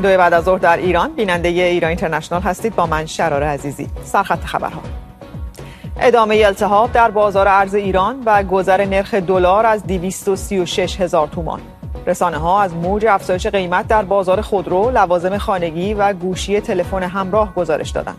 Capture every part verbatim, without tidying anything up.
دو بعد از ظهر در ایران، بیننده ایران اینترنشنال هستید با من شرار عزیزی. سرخط خبرها: ادامه التهاب در بازار ارز ایران و گذر نرخ دلار از دویست و سی و شش هزار تومان. رسانه ها از موج افزایش قیمت در بازار خودرو، لوازم خانگی و گوشی تلفن همراه گزارش دادند.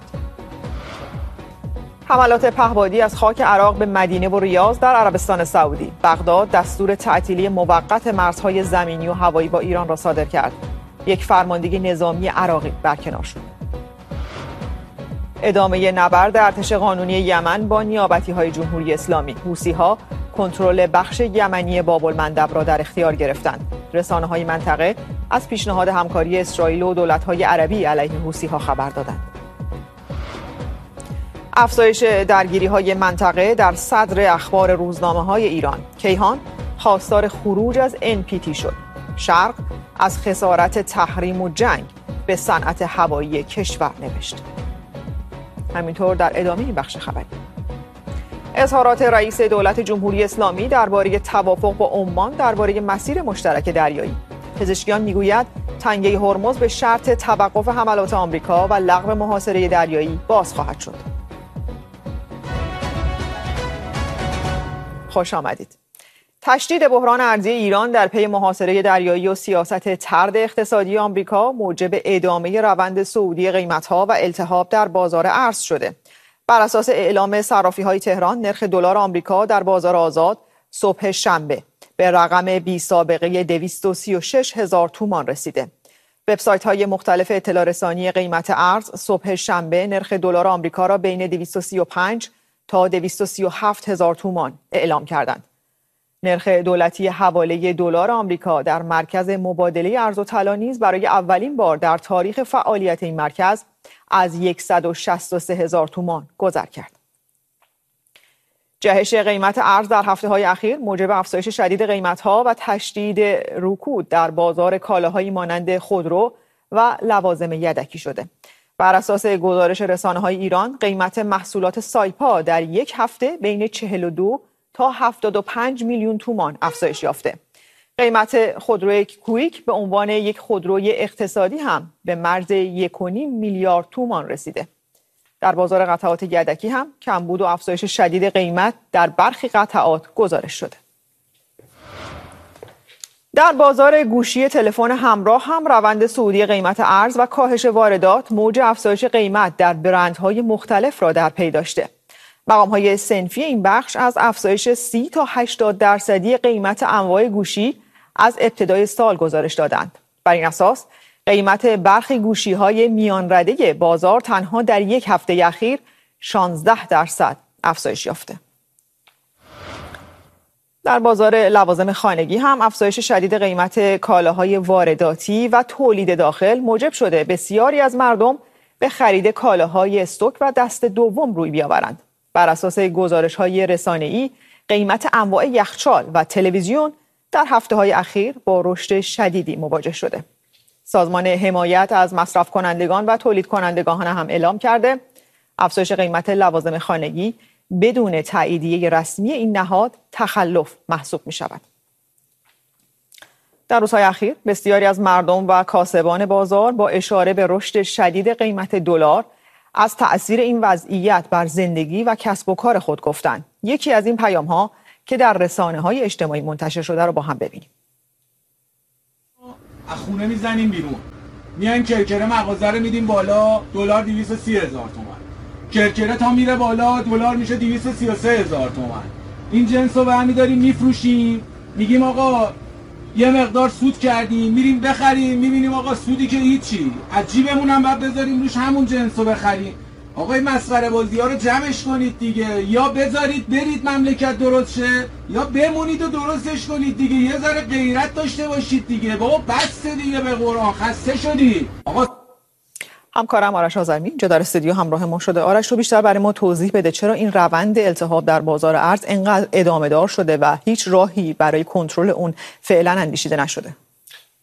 حملات پهپادی از خاک عراق به مدینه و ریاض در عربستان سعودی. بغداد دستور تعطیلی موقت مرزهای زمینی و هوایی با ایران را صادر کرد. یک فرماندهی نظامی عراقی برکنار شد. ادامه نبرد ارتش قانونی یمن با نیابتی‌های جمهوری اسلامی. حوثی‌ها کنترل بخش یمنی باب المندب را در اختیار گرفتند. رسانه‌های منطقه از پیشنهاد همکاری اسرائیل و دولت‌های عربی علیه حوثی‌ها خبر دادند. افزایش درگیری‌های منطقه در صدر اخبار روزنامه‌های ایران. کیهان خواستار خروج از ان پی تی شد. شرق از خسارت تحریم و جنگ به صنعت هوایی کشور نوشت. همینطور در ادامه این بخش خبری، اظهارات رئیس دولت جمهوری اسلامی درباره توافق با عمان درباره مسیر مشترک دریایی. پزشکیان میگوید تنگه هرمز به شرط توقف حملات آمریکا و لغو محاصره دریایی باز خواهد شد. خوش آمدید. تشدید بحران ارزی ایران در پی محاصره دریایی و سیاست طرد اقتصادی آمریکا موجب ادامه روند صعودی قیمت‌ها و التهاب در بازار ارز شده. بر اساس اعلام صرافی‌های تهران، نرخ دلار آمریکا در بازار آزاد صبح شنبه به رقم بی سابقه دویست و سی و شش هزار تومان رسیده. وبسایت‌های مختلف اطلاع رسانی قیمت ارز صبح شنبه نرخ دلار آمریکا را بین دویست و سی و پنج تا دویست و سی و هفت هزار تومان اعلام کردند. نرخ دولتی حواله دلار آمریکا در مرکز مبادله ارز و طلا نیز برای اولین بار در تاریخ فعالیت این مرکز از صد و شصت و سه هزار تومان گذر کرد. جهش قیمت ارز در هفته‌های اخیر موجب افزایش شدید قیمت‌ها و تشدید رکود در بازار کالاهایی مانند خودرو و لوازم یدکی شده. بر اساس گزارش رسانه‌های ایران، قیمت محصولات سایپا در یک هفته بین چهل و دو تا هفتاد و پنج میلیون تومان افزایش یافته. قیمت خودروی کویک به عنوان یک خودروی اقتصادی هم به مرز یک و نیم میلیارد تومان رسیده. در بازار قطعات یدکی هم کمبود و افزایش شدید قیمت در برخی قطعات گزارش شده. در بازار گوشی تلفن همراه هم روند صعودی قیمت ارز و کاهش واردات موج افزایش قیمت در برندهای مختلف را در پی داشته. مقام‌های صنفی این بخش از افزایش سی تا هشتاد درصدی قیمت انواع گوشی از ابتدای سال گزارش دادند. بر این اساس قیمت برخی گوشی‌های میان رده بازار تنها در یک هفته اخیر شانزده درصد افزایش یافته. در بازار لوازم خانگی هم افزایش شدید قیمت کالاهای وارداتی و تولید داخل موجب شده بسیاری از مردم به خرید کالاهای استوک و دست دوم روی بیاورند. بر اساس گزارش‌های رسانه‌ای، قیمت انواع یخچال و تلویزیون در هفته‌های اخیر با رشد شدیدی مواجه شده. سازمان حمایت از مصرف کنندگان و تولید کنندگان هم اعلام کرده افزایش قیمت لوازم خانگی بدون تاییدیه رسمی این نهاد تخلف محسوب می‌شود. در روزهای اخیر بسیاری از مردم و کاسبان بازار با اشاره به رشد شدید قیمت دلار از تأثیر این وضعیت بر زندگی و کسب و کار خود گفتند. یکی از این پیام‌ها که در رسانه‌های اجتماعی منتشر شده رو با هم ببینیم. از خونه میزنیم بیرون، میایم کرکره مغازه رو میدیم بالا، دلار دویست و سی هزار تومان. کرکره تا میره بالا دلار میشه دویست و سی و سه هزار تومان. این جنس رو برمی‌داریم میفروشیم، میگیم آقا یه مقدار سود کردیم، میریم بخریم، میبینیم آقا سودی که هیچی، از جیبمون هم باید بذاریم روش همون جنس رو بخریم. آقا این مسخره بازی ها رو جمعش کنید دیگه، یا بذارید برید مملکت درست شه یا بمونید و درستش کنید دیگه. یه ذره غیرت داشته باشید دیگه. بابا بس دیگه، به قرآن خسته شدی. آقا همکارم آرش آذرمی اینجا در استودیو همراه ما شده. آرش، رو بیشتر برای ما توضیح بده چرا این روند التهاب در بازار ارز اینقدر ادامه دار شده و هیچ راهی برای کنترل اون فعلا اندیشیده نشده؟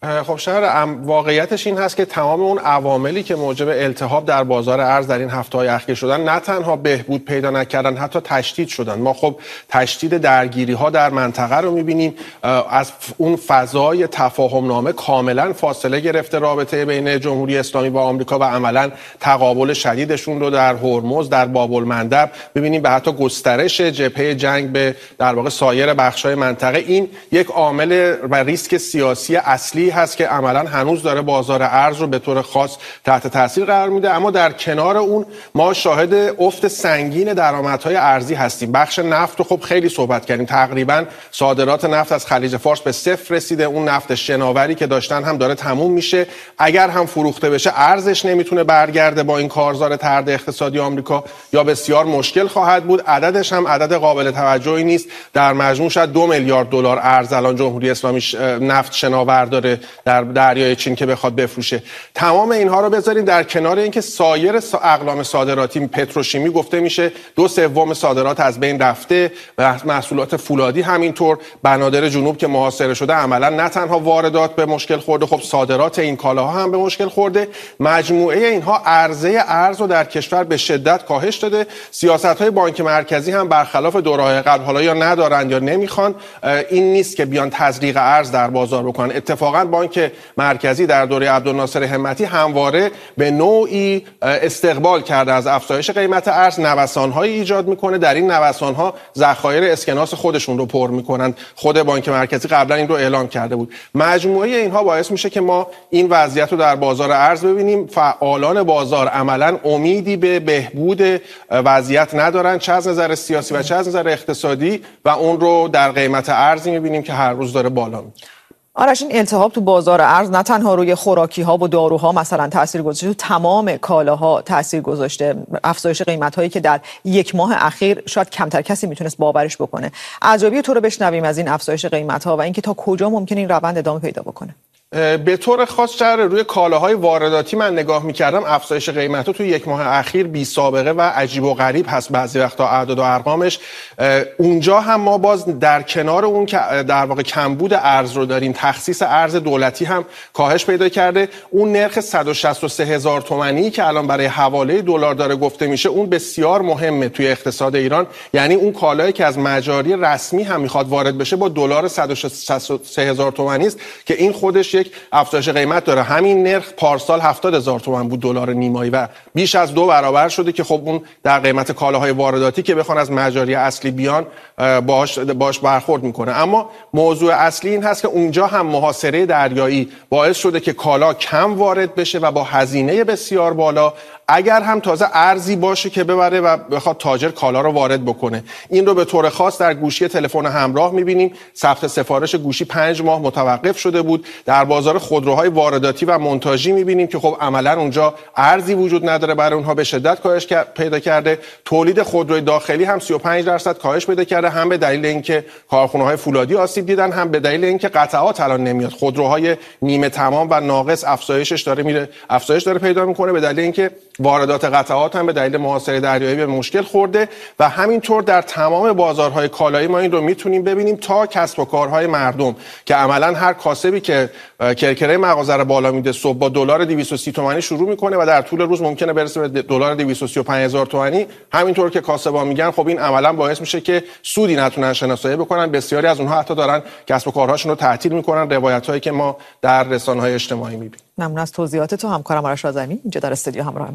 خب شهر واقعیتش این هست که تمام اون عواملی که موجب التهاب در بازار ارز در این هفته‌های اخیر شدن نه تنها بهبود پیدا نکردن، حتی تشدید شدن. ما خب تشدید درگیری ها در منطقه رو می‌بینیم، از اون فضای تفاهم نامه کاملا فاصله گرفته رابطه بین جمهوری اسلامی با آمریکا و عملا تقابل شدیدشون رو در هرمز، در باب المندب ببینیم، به حتی گسترش جبهه جنگ به در واقع سایر بخش‌های منطقه. این یک عامل و ریسک سیاسی اصلی هست که عملاً هنوز داره بازار ارز رو به طور خاص تحت تاثیر قرار میده. اما در کنار اون ما شاهد افت سنگین درآمدهای ارزی هستیم. بخش نفت رو خب خیلی صحبت کردیم، تقریباً صادرات نفت از خلیج فارس به صفر رسیده. اون نفت شناوری که داشتن هم داره تموم میشه. اگر هم فروخته بشه ارزش نمیتونه برگرده با این کارزار طرد اقتصادی آمریکا، یا بسیار مشکل خواهد بود. عددش هم عدد قابل توجهی نیست. در مجموع شاید دو میلیارد دلار ارز الان جمهوری اسلامی نفت شناور داره در دریای چین که بخواد بفروشه. تمام اینها رو بذارین در کنار اینکه سایر اقلام صادراتی، پتروشیمی گفته میشه دو سوم صادرات از بین رفته و محصولات فولادی همینطور. بنادر جنوب که محاصره شده عملا نه تنها واردات به مشکل خورده، خب صادرات این کالاها هم به مشکل خورده. مجموعه اینها عرضه ارز رو در کشور به شدت کاهش داده. سیاست‌های بانک مرکزی هم برخلاف دوره‌های قبل، حالا یا ندارن یا نمیخوان، این نیست که بیان تزریق ارز در بازار بکنن. اتفاقا بانک مرکزی در دوره عبدالناصر همتی همواره به نوعی استقبال کرده از افزایش قیمت ارز، نوسان‌هایی ایجاد میکنه. در این نوسان‌ها ذخایر اسکناس خودشون رو پر میکنن. خود بانک مرکزی قبلا این رو اعلام کرده بود. مجموعه اینها باعث میشه که ما این وضعیت رو در بازار ارز ببینیم. فعالان بازار عملاً امیدی به بهبود وضعیت ندارن، چه از نظر سیاسی و چه از نظر اقتصادی، و اون رو در قیمت ارزی میبینیم که هر روز داره بالا میره. آرش، این التهاب تو بازار ارز نه تنها روی خوراکی ها و داروها مثلا تاثیر گذاشته، تو تمام کالاها تاثیر گذاشته. افزایش قیمت هایی که در یک ماه اخیر شاید کمتر کسی میتونست باورش بکنه. ارزیابی تو رو بشنویم از این افزایش قیمت ها و اینکه تا کجا ممکنه این روند ادامه پیدا بکنه. به طور خاص شهر روی کالاهای وارداتی من نگاه میکردم، افزایش قیمت‌ها توی یک ماه اخیر بی سابقه و عجیب و غریب هست. بعضی وقتا اعداد و ارقامش اونجا هم ما باز در کنار اون که در واقع کمبود ارز رو داریم، تخصیص ارز دولتی هم کاهش پیدا کرده. اون نرخ صد و شصت و سه هزار تومانی که الان برای حواله دلار داره گفته میشه، اون بسیار مهمه توی اقتصاد ایران. یعنی اون کالایی که از مجاری رسمی هم میخواد وارد بشه با دلار صد و شصت و سه هزار تومانی است که این خودش افزایش قیمت داره. همین نرخ پارسال هفتاد هزار تومان بود دلار نیمایی و بیش از دو برابر شده که خب اون در قیمت کالاهای وارداتی که بخوان از مجاری اصلی بیان باش باش برخورد میکنه. اما موضوع اصلی این هست که اونجا هم محاصره دریایی باعث شده که کالا کم وارد بشه و با هزینه بسیار بالا، اگر هم تازه ارزی باشه که ببره و بخواد تاجر کالا رو وارد بکنه. این رو به طور خاص در گوشی تلفن همراه می‌بینیم. ثبت سفارش گوشی پنج ماه متوقف شده بود. در بازار خودروهای وارداتی و مونتاژی می‌بینیم که خب عملاً اونجا ارزی وجود نداره، برای اونها به شدت کاهش پیدا کرده. تولید خودروی داخلی هم سی و پنج درصد کاهش پیدا کرده، هم به دلیل اینکه کارخانه‌های فولادی آسیب دیدن، هم به دلیل اینکه قطعات الان نمیاد. خودروهای نیمه تمام و ناقص افزایشش داره میره افزایش داره پیدا می‌کنه، به دلیل اینکه واردات قطعات هم به دلیل محاصره دریایی به مشکل خورده. و همینطور در تمام بازارهای کالایی ما این رو میتونیم ببینیم تا کسب و کارهای مردم که عملاً هر کاسبی که کرکره مغازه رو بالا میده صبح با دلار دویست و سی تومانی شروع میکنه و در طول روز ممکنه برسه به دلار دویست و سی و پنج هزار تومانی. همینطور که کاسبا میگن خب این عملاً باعث میشه که سودی نتونن شناسایی بکنن. بسیاری از اونها حتی دارن کسب و کارهاشون رو تعطیل میکنن، روایتایی که ما در رسانه‌های اجتماعی میبینیم. ممنون از توضیحات تو همکارم آرش آذرمی اینجا در استودیو همراهمون.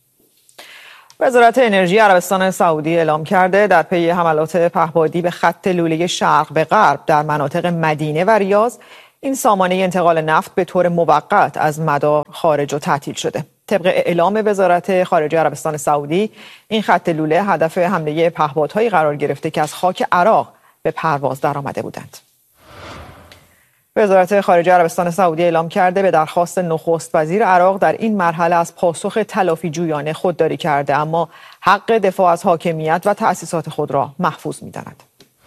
وزارت انرژی عربستان سعودی اعلام کرده در پی حملات پهپادی به خط لوله شرق به غرب در مناطق مدینه و ریاض، این سامانه انتقال نفت به طور موقت از مدار خارج و تعطیل شده. طبق اعلام وزارت خارجه عربستان سعودی، این خط لوله هدف حمله پهپادهایی قرار گرفته که از خاک عراق به پرواز درآمده بودند. وزارت خارجه عربستان سعودی اعلام کرده به درخواست نخست وزیر عراق در این مرحله از پاسخ تلافی جویانه خودداری کرده، اما حق دفاع از حاکمیت و تأسیسات خود را محفوظ می‌داند.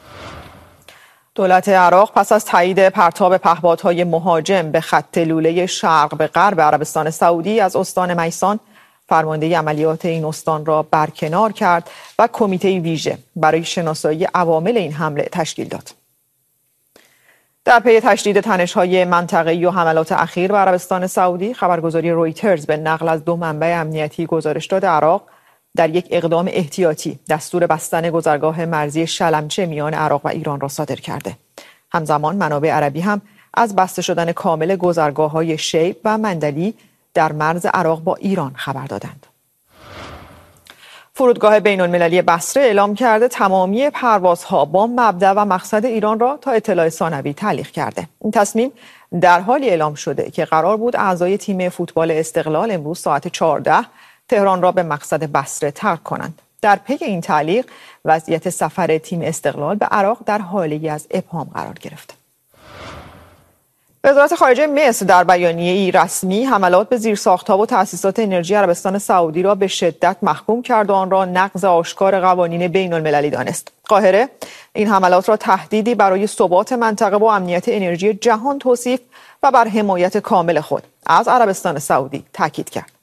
دولت عراق پس از تایید پرتاب پهپادهای مهاجم به خط لوله شرق به غرب عربستان سعودی از استان میسان، فرمانده عملیات این استان را برکنار کرد و کمیته ویژه برای شناسایی عوامل این حمله تشکیل داد. در پی تشدید تنش‌های منطقه‌ای و حملات اخیر به عربستان سعودی، خبرگزاری رویترز به نقل از دو منبع امنیتی گزارش داد عراق در یک اقدام احتیاطی دستور بستن گذرگاه مرزی شلمچه میان عراق و ایران را صادر کرده. همزمان منابع عربی هم از بسته شدن کامل گذرگاه‌های شیب و مندلی در مرز عراق با ایران خبر دادند. فرودگاه بین‌المللی بصره اعلام کرده تمامی پروازها با مبدأ و مقصد ایران را تا اطلاع ثانوی تعلیق کرده. این تصمیم در حالی اعلام شده که قرار بود اعضای تیم فوتبال استقلال امروز ساعت چهارده تهران را به مقصد بصره ترک کنند. در پی این تعلیق وضعیت سفر تیم استقلال به عراق در حاله‌ای از ابهام قرار گرفت. وزارت خارجه مصر در بیانیه‌ای رسمی حملات به زیرساخت‌ها و تأسیسات انرژی عربستان سعودی را به شدت محکوم کرد و آن را نقض آشکار قوانین بین‌المللی دانست. قاهره این حملات را تهدیدی برای ثبات منطقه و امنیت انرژی جهان توصیف و بر حمایت کامل خود از عربستان سعودی تاکید کرد.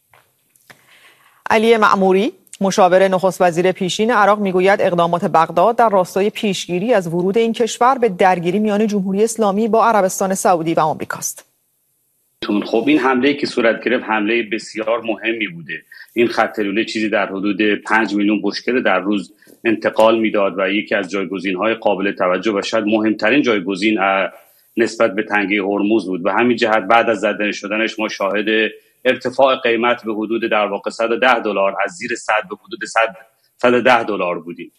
علی معموری مشاور نخست وزیر پیشین عراق میگوید اقدامات بغداد در راستای پیشگیری از ورود این کشور به درگیری میان جمهوری اسلامی با عربستان سعودی و آمریکاست. خب این حمله که صورت گرفت حمله بسیار مهمی بوده. این خط لوله چیزی در حدود پنج میلیون بشکه در روز انتقال میداد و یکی از جایگزین‌های قابل توجه و شاید مهمترین جایگزین نسبت به تنگه هرمز بود و همین جهت بعد از زده شدنش ما شاهد ارتفاع قیمت به حدود در واقع صد و ده دلار از زیر صد به حدود صد و ده دلار بودیم.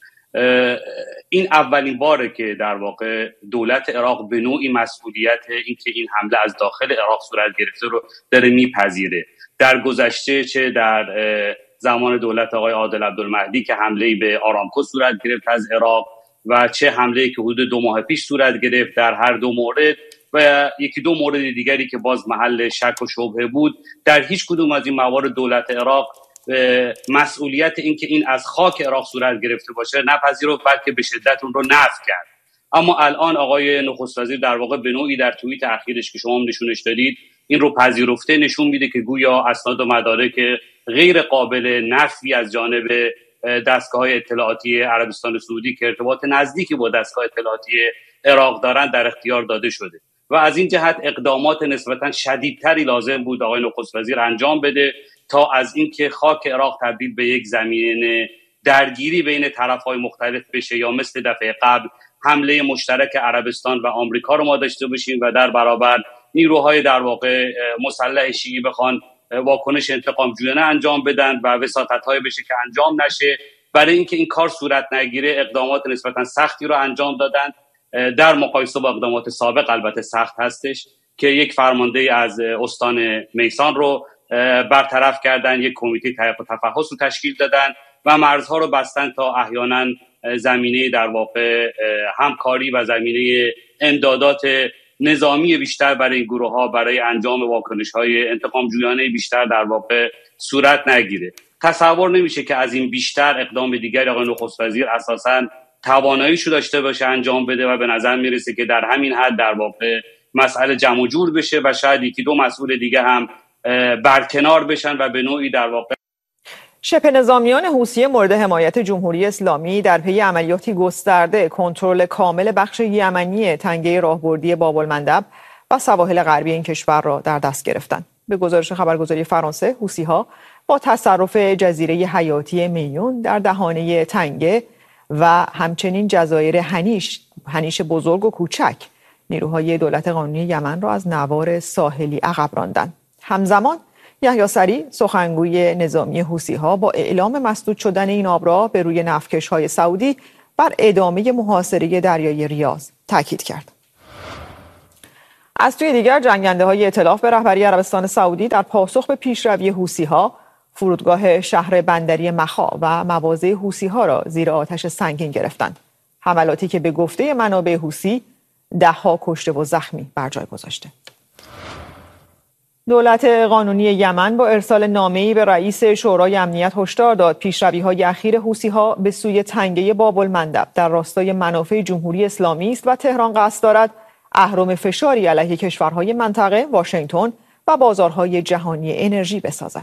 این اولین باره که در واقع دولت عراق به نوعی مسئولیت اینکه این حمله از داخل عراق صورت گرفته رو داره میپذیره. در گذشته چه در زمان دولت آقای عادل عبدالمهدی که حمله‌ای به آرامکو صورت گرفت از عراق و چه حمله‌ای که حدود دو ماه پیش صورت گرفت، در هر دو مورد و یکی دو مورد دیگری که باز محل شک و شبهه بود، در هیچ کدوم از این موارد دولت عراق مسئولیت این که این از خاک عراق صورت گرفته باشه نپذیرفت، بلکه به شدت اون رو نفی کرد. اما الان آقای نخست وزیر در واقع به نوعی در توییت اخیرش که شما هم نشونش دادید این رو پذیرفته، نشون میده که گویا اسناد و مدارک غیر قابل نفی از جانب دستگاه‌های اطلاعاتی عربستان سعودی که ارتباط نزدیکی با دستگاه اطلاعاتی عراق دارند در اختیار داده شده و از این جهت اقدامات نسبتاً شدیدتری لازم بود آقای نخست وزیر انجام بده تا از اینکه خاک عراق تبدیل به یک زمین درگیری بین طرف‌های مختلف بشه یا مثل دفعه قبل حمله مشترک عربستان و آمریکا رو ما داشته باشیم و در برابر نیروهای در واقع مسلح شیعی بخوان واکنش انتقام جویانه انجام بدن و وساطت‌های بشه که انجام نشه. برای اینکه این کار صورت نگیره اقدامات نسبتاً سختی رو انجام دادن، در مقایسه با اقدامات سابق البته سخت هستش که یک فرمانده از استان میسان رو برطرف کردن، یک کمیته تحقیق و تفحص رو تشکیل دادن و مرزها رو بستن تا احیانا زمینه در واقع همکاری و زمینه امدادات نظامی بیشتر برای این گروه ها برای انجام واکنش های انتقام جویانه بیشتر در واقع صورت نگیره. تصور نمیشه که از این بیشتر اقدام دیگر آقای نخست وزیر اساساً تواناییشو داشته باشه انجام بده و به نظر میرسه که در همین حد در واقع مسئله جمع و جور بشه و شاید یکی دو مسئول دیگه هم برکنار بشن و به نوعی در واقع شبه نظامیان حوثی مورد حمایت جمهوری اسلامی در پی عملیاتی گسترده کنترل کامل بخش یمنی تنگه راهبردی باب‌المندب و سواحل غربی این کشور را در دست گرفتند. به گزارش خبرگزاری فرانسه، حوثی‌ها با تصرف جزیره حیاتی میون در دهانه تنگه و همچنین جزایر هنیش هنیش بزرگ و کوچک نیروهای دولت قانونی یمن را از نوار ساحلی عقب راندند. همزمان یحیی سری سخنگوی نظامی حوثی‌ها با اعلام مسدود شدن این آبراه به روی نفتکش‌های سعودی بر ادامه محاصره دریای ریاض تاکید کرد. از سوی دیگر جنگنده‌های ائتلاف به رهبری عربستان سعودی در پاسخ به پیشروی حوثی‌ها فرودگاه شهر بندری مخا و مواضع حوثی‌ها را زیر آتش سنگین گرفتند. حملاتی که به گفته منابع حوثی ده‌ها کشته و زخمی بر جای گذاشته. دولت قانونی یمن با ارسال نامه‌ای به رئیس شورای امنیت هشدار داد پیشروی‌های اخیر حوثی‌ها به سوی تنگه باب‌المندب در راستای منافع جمهوری اسلامی است و تهران قصد دارد اهرم فشاری علیه کشورهای منطقه، واشنگتن و بازارهای جهانی انرژی بسازد.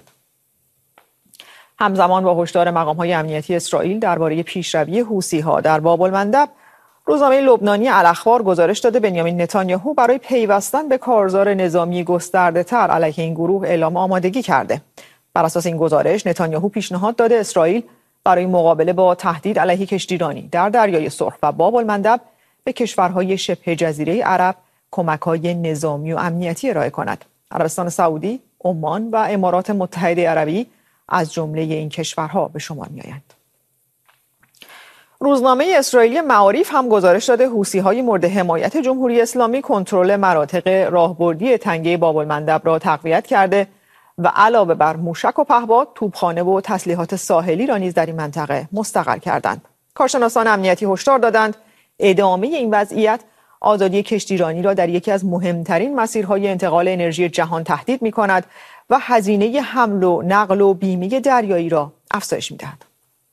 همزمان با هشدار مقام‌های امنیتی اسرائیل درباره پیشروی حوثی‌ها در باب‌المندب، روزنامه لبنانی الاخبار گزارش داده بنیامین نتانیاهو برای پیوستن به کارزار نظامی گسترده‌تر علیه این گروه اعلام آمادگی کرده. بر اساس این گزارش نتانیاهو پیشنهاد داده اسرائیل برای مقابله با تهدید علیه کشتیرانی در دریای سرخ و باب المندب به کشورهای شبه جزیره عرب کمک‌های نظامی و امنیتی ارائه کند. عربستان سعودی، عمان و امارات متحده عربی از جمله این کشورها به شمار می‌آیند. روزنامه اسرائیلی معارف هم گزارش داده حوثی‌های مورد حمایت جمهوری اسلامی کنترل مناطق راهبردی تنگه باب المندب را تقویت کرده و علاوه بر موشک و پهپاد، توپخانه و تسلیحات ساحلی را نیز در این منطقه مستقر کردند. کارشناسان امنیتی هشدار دادند ادامه این وضعیت آزادی کشتیرانی را در یکی از مهمترین مسیرهای انتقال انرژی جهان تهدید می‌کند و هزینه حمل و نقل و بیمه دریایی را افزایش می‌دهد.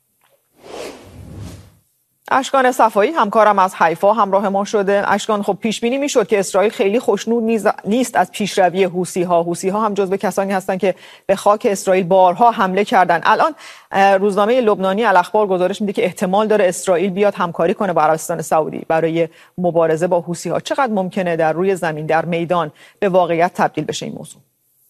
اشکان صفایی همکارم از حیفا همراه ما شده. اشکان، خب پیش بینی میشد که اسرائیل خیلی خوشنود نیست از پیشروی حوثی‌ها. حوثی‌ها هم جزو کسانی هستند که به خاک اسرائیل بارها حمله کردند. الان روزنامه لبنانی الاخبار گزارش میده که احتمال داره اسرائیل بیاد همکاری کنه با عربستان سعودی برای مبارزه با حوثی‌ها. چقدر ممکنه در روی زمین در میدان به واقعیت تبدیل بشه این موضوع؟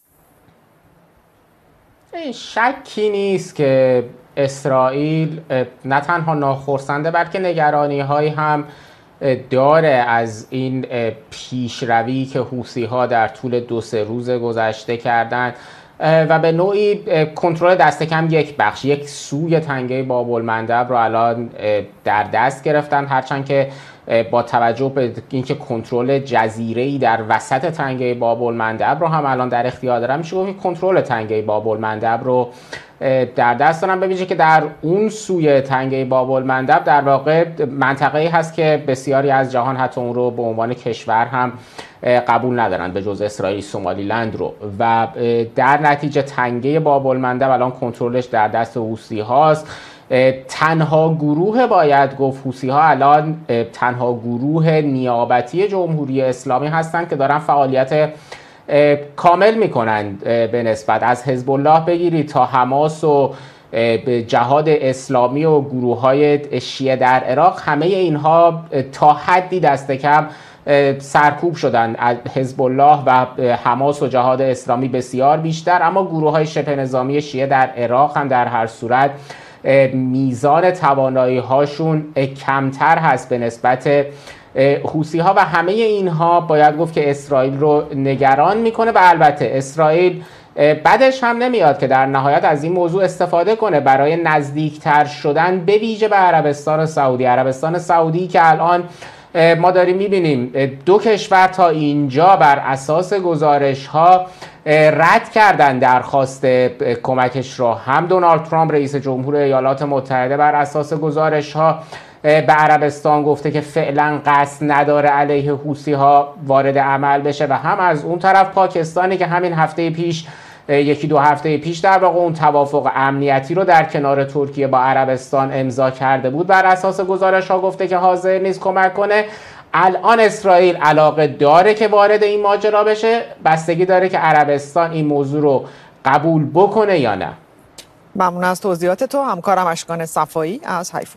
شکی نیست که اسرائیل نه تنها ناخرسنده بلکه نگرانی هایی هم داره از این پیشروی که حوثی‌ها در طول دو سه روز گذشته کردند و به نوعی کنترل دست کم یک بخش یک سوی تنگه باب المندب رو الان در دست گرفتن، هرچند که با توجه به اینکه کنترل جزیره‌ای در وسط تنگه باب المندب رو هم الان در اختیار دارن، میشه گفت کنترل تنگه باب المندب رو در دست دارن، به ویژه که در اون سوی تنگه باب المندب در واقع منطقه‌ای هست که بسیاری از جهان حتی اون رو به عنوان کشور هم قبول ندارن به جز اسرائیل، سومالیلند رو، و در نتیجه تنگه باب المندب الان کنترلش در دست حوثی هاست. تنها گروه باید گفت حوثی ها الان تنها گروه نیابتی جمهوری اسلامی هستند که دارن فعالیت کامل میکنن به نسبت از حزب الله بگیرید تا حماس و جهاد اسلامی و گروه های شیعه در عراق، همه اینها تا حدی دست کم سرکوب شدن. از حزب الله و حماس و جهاد اسلامی بسیار بیشتر، اما گروه های شبه نظامی شیعه در عراق هم در هر صورت میزان توانایی هاشون کمتر هست به نسبت حوثی ها و همه اینها باید گفت که اسرائیل رو نگران میکنه و البته اسرائیل بعدش هم نمیاد که در نهایت از این موضوع استفاده کنه برای نزدیکتر شدن به ویژه به عربستان سعودی. عربستان سعودی که الان ما داریم میبینیم دو کشور تا اینجا بر اساس گزارش ها رد کردن درخواست کمکش را. هم دونالد ترامپ رئیس جمهور ایالات متحده بر اساس گزارش ها به عربستان گفته که فعلا قصد نداره علیه حوثی ها وارد عمل بشه و هم از اون طرف پاکستانی که همین هفته پیش یکی دو هفته پیش در واقع اون توافق امنیتی رو در کنار ترکیه با عربستان امضا کرده بود، بر اساس گزارش ها گفته که حاضر نیست کمک کنه. الان اسرائیل علاقه داره که وارد این ماجرا بشه، بستگی داره که عربستان این موضوع رو قبول بکنه یا نه. ممنون از توضیحات تو همکارم اشکان صفایی از حیفا.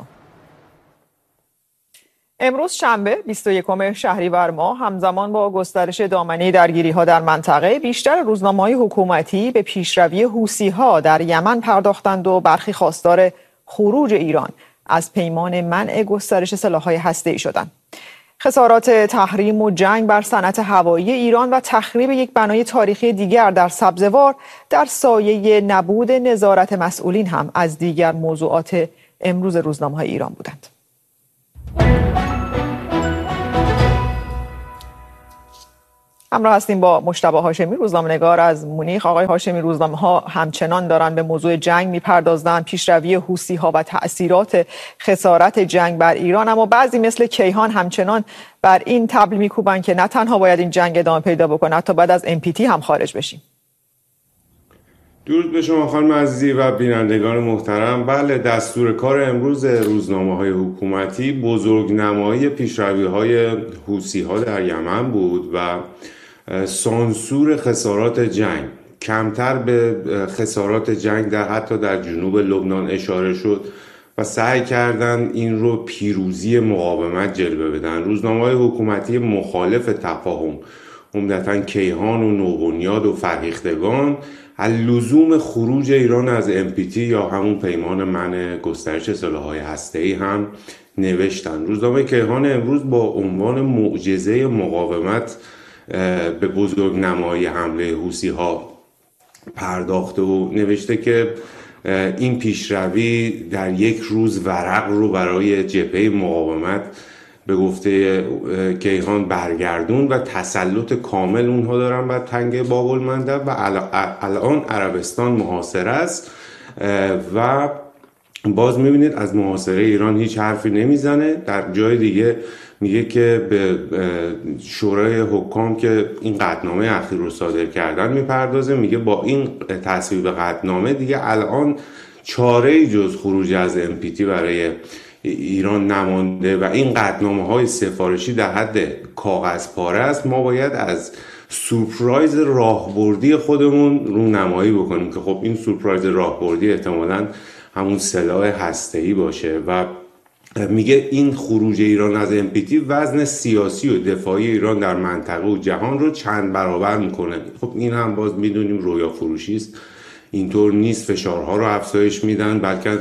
امروز شنبه بیست و یکم شهریور ماه همزمان با گسترش دامنه درگیری‌ها در منطقه، بیشتر روزنامه‌های حکومتی به پیشروی حوثی‌ها در یمن پرداختند و برخی خواستار خروج ایران از پیمان منع گسترش سلاح‌های هسته‌ای شدند. خسارات تحریم و جنگ بر صنعت هوایی ایران و تخریب یک بنای تاریخی دیگر در سبزوار در سایه نبود نظارت مسئولین هم از دیگر موضوعات امروز روزنامه‌های ایران بودند. همراه هستیم با مجتبی هاشمی، روزنامه‌نگار از مونیخ. آقای هاشمی، روزنامه‌ها همچنان دارن به موضوع جنگ میپردازن، پیشروی حوثی‌ها و تأثیرات خسارت جنگ بر ایران، اما بعضی مثل کیهان همچنان بر این طبل میکوبن که نه تنها باید این جنگ ادامه پیدا بکنه، حتی بعد از ام پی تی هم خارج بشیم. درود به شما خانم عزیزی و بینندگان محترم. بله، دستور کار امروز روزنامه‌های حکومتی بزرگنمایی پیشروی‌های حوثی‌ها در یمن بود و سانسور خسارات جنگ. کمتر به خسارات جنگ در حتی در جنوب لبنان اشاره شد و سعی کردن این رو پیروزی مقاومت جلوه بدن. روزنامه‌های حکومتی مخالف تفاهم، عمدتاً کیهان و نوبنیاد و فرهیختگان، لزوم خروج ایران از ام پی تی یا همون پیمان منع گسترش سلاح‌های هسته‌ای هم نوشتن. روزنامه کیهان امروز با عنوان معجزه مقاومت به بزرگنمایی حمله حوثی‌ها پرداخته و نوشته که این پیشروی در یک روز ورق رو برای جبهه مقاومت به گفته کیهان برگردون و تسلط کامل اونها دارن بر تنگه باب‌المندب و الان عربستان محاصره است و باز میبینید از محاصره ایران هیچ حرفی نمیزنه. در جای دیگه میگه که به شورای حکام که این قطعنامه اخیر رو صادر کردن میپردازه، میگه با این تصویب قطعنامه دیگه الان چاره‌ای جز خروج از ام پی تی برای ایران نمانده و این قطعنامه های سفارشی در حد کاغذ پاره است. ما باید از سورپرایز راهبردی خودمون رونمایی بکنیم که خب این سورپرایز راهبردی احتمالاً همون سلاح هسته‌ای باشه و میگه این خروج ایران از ام پی تی وزن سیاسی و دفاعی ایران در منطقه و جهان رو چند برابر میکنه. خب این هم باز میدونیم رویا فروشی است، اینطور نیست. فشارها رو افزایش میدن، بلکه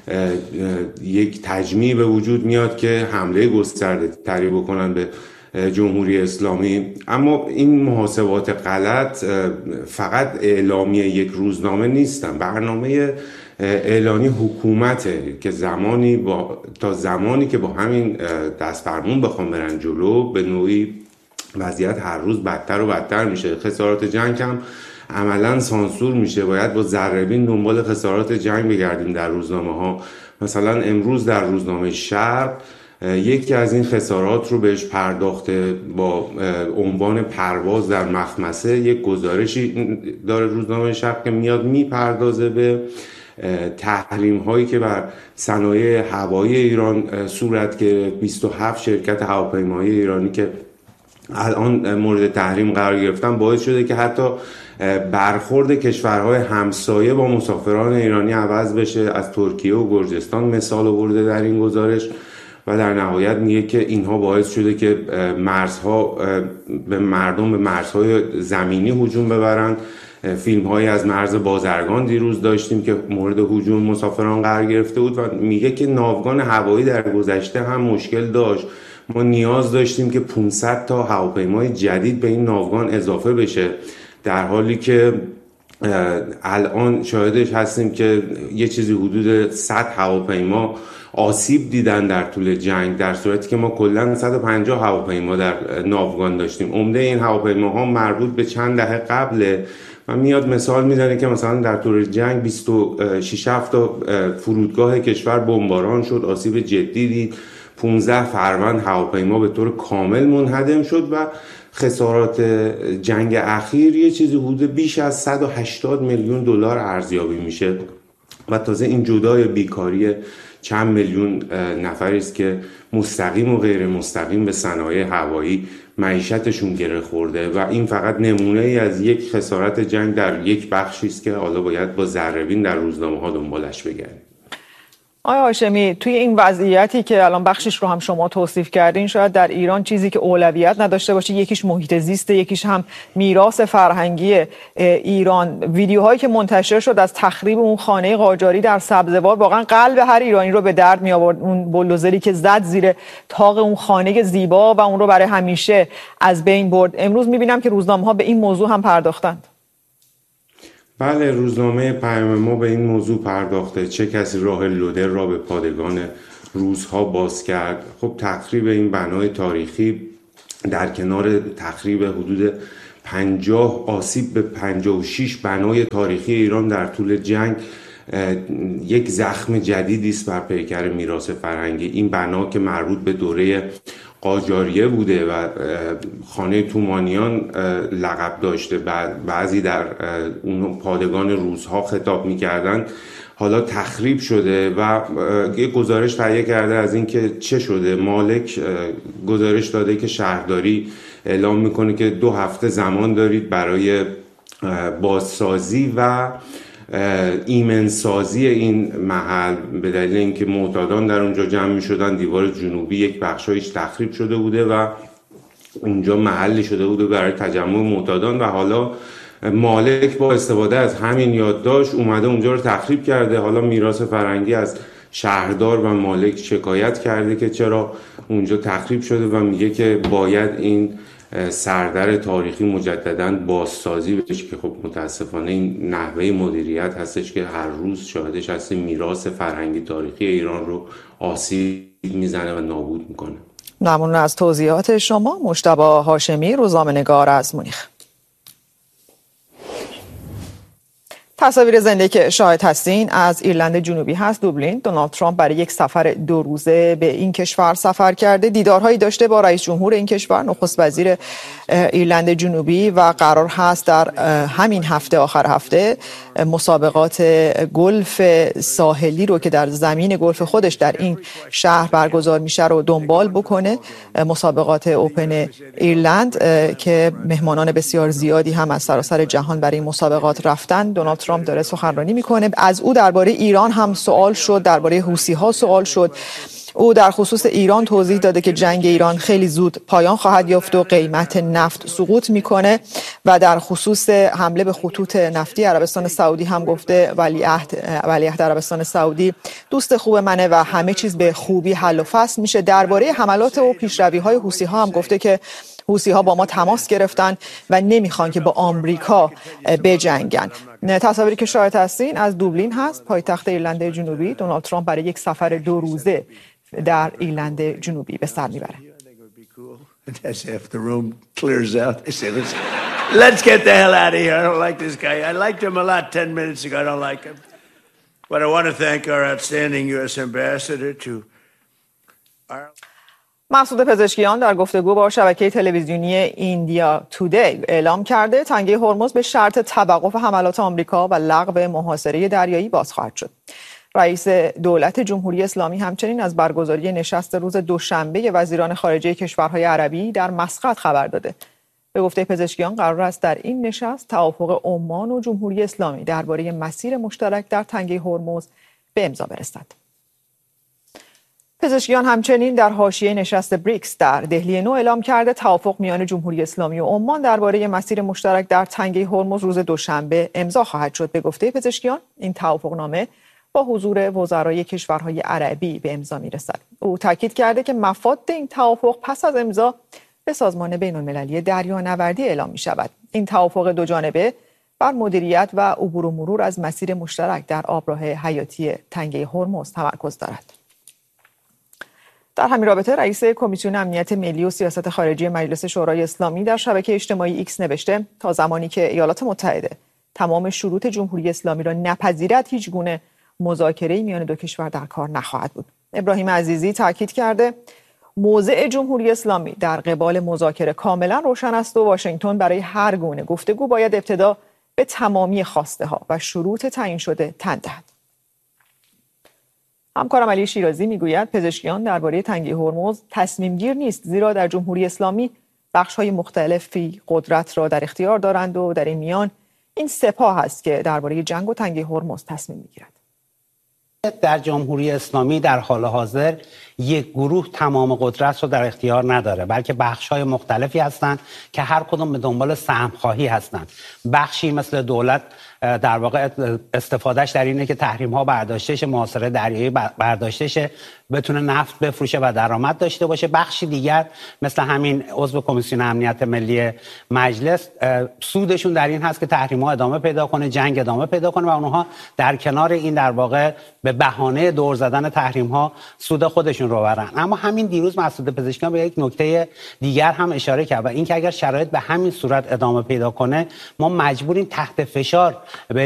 یک تجمیع به وجود میاد که حمله گسترده تری بکنن به جمهوری اسلامی. اما این محاسبات غلط فقط اعلامی یک روزنامه نیستن، برنامه اعلانی حکومته که زمانی با تا زمانی که با همین دستفرمون بخوام برن جلو به نوعی وضعیت هر روز بدتر و بدتر میشه. خسارات جنگ هم عملا سانسور میشه. باید با ذره‌بین دنبال خسارات جنگ بگردیم در روزنامه ها. مثلا امروز در روزنامه شرق یکی از این خسارات رو بهش پرداخته با عنوان پرواز در مخمسه. یک گزارشی داره روزنامه شرق که میاد میپردازه به تحریم هایی که بر صنایع هوایی ایران صورت گرفت. بیست و هفت شرکت هواپیمایی ایرانی که الان مورد تحریم قرار گرفتن باعث شده که حتی برخورد کشورهای همسایه با مسافران ایرانی عوض بشه. از ترکیه و گرجستان مثال آورده در این گزارش و در نهایت میگه که اینها باعث شده که مرزها به مردم به مرزهای زمینی هجوم ببرن. فیلم هایی از مرز بازرگان دیروز داشتیم که مورد هجوم مسافران قرار گرفته بود و میگه که ناوگان هوایی در گذشته هم مشکل داشت. ما نیاز داشتیم که پانصد تا هواپیمای جدید به این ناوگان اضافه بشه، در حالی که الان شاهدش هستیم که یه چیزی حدود صد هواپیما آسیب دیدن در طول جنگ، در صورتی که ما کلا صد و پنجاه هواپیما در ناوگان داشتیم. عمده این هواپیماها مربوط به چند دهه قبله و میاد مثال میزنه که مثلا در طول جنگ بیست و شش تا فرودگاه کشور بمباران شد، آسیب جدی دید. پانزده فروند هواپیما به طور کامل منهدم شد و خسارات جنگ اخیر یه چیزی حدود بیش از صد و هشتاد میلیون دلار ارزیابی میشه و تازه این جدای بیکاری چند میلیون نفری است که مستقیم و غیر مستقیم به صنایع هوایی معیشتشون گره خورده و این فقط نمونه ای از یک خسارت جنگ در یک بخشی است که حالا باید با ذره‌بین در روزنامه ها دنبالش بگردیم. آقای هاشمی، توی این وضعیتی که الان بخشش رو هم شما توصیف کردین، شاید در ایران چیزی که اولویت نداشته باشه، یکیش محیط زیسته، یکیش هم میراث فرهنگی ایران. ویدیوهایی که منتشر شد از تخریب اون خانه قاجاری در سبزوار واقعا قلب هر ایرانی رو به درد می آورد. اون بولدوزری که زد زیر طاق اون خانه زیبا و اون رو برای همیشه از بین برد. امروز میبینم که روزنامه‌ها به این موضوع هم پرداختند. بله، روزنامه پیام ما به این موضوع پرداخته. چه کسی راه لودر را به پادگان روزها باز کرد. خب تخریب این بنای تاریخی در کنار تخریب حدود پنجاه آسیب به پنجاه و شش بنای تاریخی ایران در طول جنگ یک زخم جدیدی است بر پیکر میراث فرهنگی. این بنا که مربوط به دوره قاجاریه بوده و خانه تومانیان لقب داشته، بعضی در اون پادگان روزها خطاب می‌کردن، حالا تخریب شده و یک گزارش تهیه کرده از این که چه شده. مالک گزارش داده که شهرداری اعلام میکنه که دو هفته زمان دارید برای بازسازی و ایمنسازی این محل به دلیل اینکه معتادان در اونجا جمع می شدن، دیوار جنوبی یک بخشایش تخریب شده بوده و اونجا محلی شده بوده برای تجمع معتادان و حالا مالک با استفاده از همین یادداشت اومده اونجا رو تخریب کرده. حالا میراث فرهنگی از شهردار و مالک شکایت کرده که چرا اونجا تخریب شده و میگه که باید این سردر تاریخی مجدداً بازسازی بشه که خب متاسفانه این نحوه مدیریت هستش که هر روز شاهدش هستیم میراث فرهنگی تاریخی ایران رو آسیب میزنه و نابود میکنه. ممنون از توضیحات شما. مجتبی هاشمی، روزنامه‌نگار از مونیخ. تصاویر زنده که شاهد هستین از ایرلند جنوبی هست. دوبلین. دونالد ترامپ برای یک سفر دو روزه به این کشور سفر کرده. دیدارهایی داشته با رئیس جمهور این کشور، نخست وزیر ایرلند جنوبی و قرار هست در همین هفته، آخر هفته، مسابقات گلف ساحلی رو که در زمین گلف خودش در این شهر برگزار میشه رو دنبال بکنه. مسابقات اوپن ایرلند که مهمانان بسیار زیادی هم از سراسر جهان برای این مسابقات رفتن. دونالد ترامپ داره سخنرانی میکنه. از او درباره ایران هم سوال شد، درباره حوثی‌ها سوال شد. او در خصوص ایران توضیح داده که جنگ ایران خیلی زود پایان خواهد یافت و قیمت نفت سقوط میکنه و در خصوص حمله به خطوط نفتی عربستان سعودی هم گفته ولیعهد ولیعهد عربستان سعودی دوست خوب منه و همه چیز به خوبی حل و فصل میشه. درباره حملات و پیشروی‌های حوثی‌ها هم گفته که حوثی‌ها با ما تماس گرفتن و نمیخوان که با آمریکا بجنگن. تصاویری که شاهد هستین از دوبلین هست، پایتخت ایرلند جنوبی. دونالد ترامپ برای یک سفر دو روزه در ایرلند جنوبی به سر میبره. Let's get the hell out of here. I don't like this guy. I liked him a lot ten minutes ago. I don't like him. But I want to thank our outstanding U S ambassador to مسعود پزشکیان در گفتگو با شبکه تلویزیونی ایندیا تودی اعلام کرده تنگه هرمز به شرط توقف حملات آمریکا و لغو محاصره دریایی باز خواهد شد. رئیس دولت جمهوری اسلامی همچنین از برگزاری نشست روز دوشنبه وزیران خارجه کشورهای عربی در مسقط خبر داده. به گفته پزشکیان قرار است در این نشست توافق عمان و جمهوری اسلامی درباره مسیر مشترک در تنگه هرمز به امضا برسد. پزشکیان همچنین در حاشیه نشست بریکس در دهلی نو اعلام کرده توافق میان جمهوری اسلامی و عمان درباره مسیر مشترک در تنگه هرمز روز دوشنبه امضا خواهد شد. به گفته پزشکیان این توافقنامه با حضور وزرای کشورهای عربی به امضا میرسد. او تاکید کرده که مفاد این توافق پس از امضا به سازمان بین‌المللی دریانوردی اعلام می شود. این توافق دو جانبه بر مدیریت و عبور و مرور از مسیر مشترک در آبراه حیاتی تنگه هرمز تمرکز دارد. در همین رابطه رئیس کمیسیون امنیت ملی و سیاست خارجی مجلس شورای اسلامی در شبکه اجتماعی ایکس نوشته تا زمانی که ایالات متحده تمام شروط جمهوری اسلامی را نپذیرد هیچ گونه مذاکره‌ای میان دو کشور در کار نخواهد بود. ابراهیم عزیزی تاکید کرده موضع جمهوری اسلامی در قبال مذاکره کاملا روشن است و واشنگتن برای هر گونه گفتگو باید ابتدا به تمامی خواسته ها و شروط تعیین شده تن دهد. همکارم علی شیرازی میگوید پزشکیان درباره تنگه هرمز تصمیم گیر نیست، زیرا در جمهوری اسلامی بخش‌های مختلفی قدرت را در اختیار دارند و در این میان این سپاه است که درباره جنگ و تنگه هرمز تصمیم میگیرد. در جمهوری اسلامی در حال حاضر یک گروه تمام قدرت رو در اختیار نداره، بلکه بخش‌های مختلفی هستند که هر کدوم به دنبال سهم‌خواهی هستند. بخشی مثل دولت در واقع استفادهش در اینه که تحریم‌ها برداشته شه، محاصره دریایی برداشته شه، بتونه نفت بفروشه و درآمد داشته باشه. بخشی دیگر مثل همین عضو کمیسیون امنیت ملی مجلس سودشون در این هست که تحریم‌ها ادامه پیدا کنه، جنگ ادامه پیدا کنه و اونها در کنار این در واقع به بهانه دور زدن تحریم‌ها سود خودشون رو برن. اما همین دیروز مسعود پزشکیان به یک نکته دیگر هم اشاره کرد و این که اگر شرایط به همین صورت ادامه پیدا کنه ما مجبوریم تحت فشار